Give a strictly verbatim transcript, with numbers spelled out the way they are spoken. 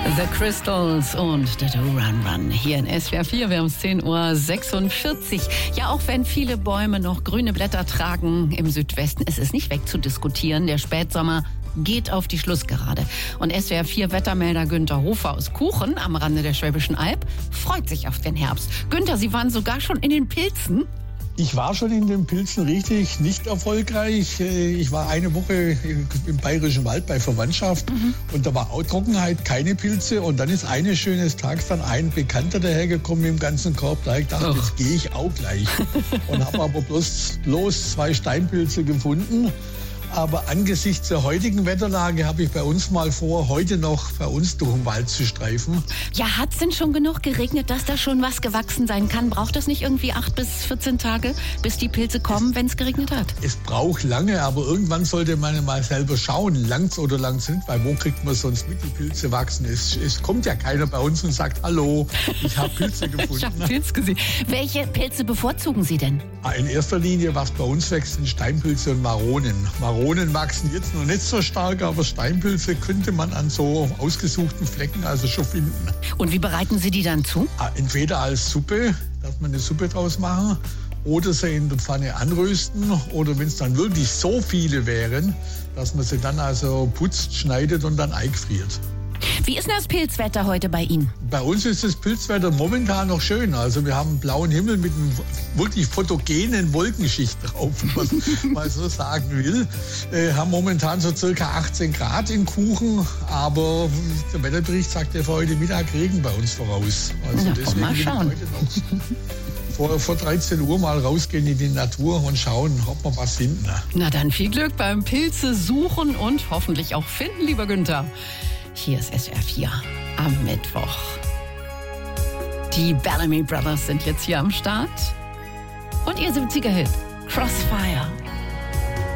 The Crystals und The Do Run Run hier in S W R vier. Wir haben es zehn Uhr sechsundvierzig. Ja, auch wenn viele Bäume noch grüne Blätter tragen im Südwesten, es ist nicht wegzudiskutieren. Der Spätsommer geht auf die Schlussgerade. Und S W R vier Wettermelder Günther Hofer aus Kuchen am Rande der Schwäbischen Alb freut sich auf den Herbst. Günther, Sie waren sogar schon in den Pilzen? Ich war schon in den Pilzen richtig nicht erfolgreich. Ich war eine Woche im Bayerischen Wald bei Verwandtschaft mhm. und da war auch Trockenheit, keine Pilze. Und dann ist eines schönes Tages dann ein Bekannter dahergekommen mit dem ganzen Korb. Da habe ich gedacht, oh. jetzt gehe ich auch gleich. Und habe aber bloß, bloß zwei Steinpilze gefunden. Aber angesichts der heutigen Wetterlage habe ich bei uns mal vor, heute noch bei uns durch den Wald zu streifen. Ja, hat es denn schon genug geregnet, dass da schon was gewachsen sein kann? Braucht das nicht irgendwie acht bis vierzehn Tage, bis die Pilze kommen, wenn es geregnet hat? Es braucht lange, aber irgendwann sollte man mal selber schauen, lang's oder lang sind, weil wo kriegt man sonst mit, die Pilze wachsen? Es, es kommt ja keiner bei uns und sagt, hallo, ich habe Pilze gefunden. Ich habe Pilze gesehen. Welche Pilze bevorzugen Sie denn? In erster Linie, was bei uns wächst, sind Steinpilze und Maronen. Maronen wachsen jetzt noch nicht so stark, aber Steinpilze könnte man an so ausgesuchten Flecken also schon finden. Und wie bereiten Sie die dann zu? Entweder als Suppe, dass man eine Suppe draus machen, oder sie in der Pfanne anrösten, oder wenn es dann wirklich so viele wären, dass man sie dann also putzt, schneidet und dann eingefriert. Wie ist denn das Pilzwetter heute bei Ihnen? Bei uns ist das Pilzwetter momentan noch schön. Also wir haben einen blauen Himmel mit einer wirklich photogenen Wolkenschicht drauf, was man so sagen will. Wir haben momentan so circa achtzehn Grad in Kuchen, aber der Wetterbericht sagt ja für heute Mittag Regen bei uns voraus. Also Na, deswegen mal schauen. will ich heute noch vor, vor dreizehn Uhr mal rausgehen in die Natur und schauen, ob wir was finden. Na dann viel Glück beim Pilze suchen und hoffentlich auch finden, lieber Günther. Hier ist S W R vier am Mittwoch. Die Bellamy Brothers sind jetzt hier am Start. Und ihr siebziger Hit, Crossfire.